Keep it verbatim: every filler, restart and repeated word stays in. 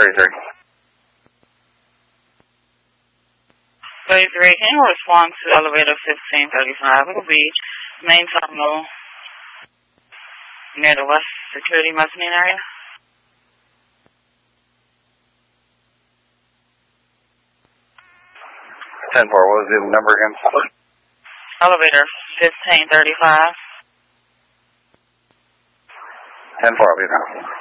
thirty-three. thirty-three, can you respond to elevator fifteen thirty-five? It will be main terminal near the West Security Mezzanine area. ten four, what was the number again? Elevator fifteen thirty-five. ten four, I'll be now.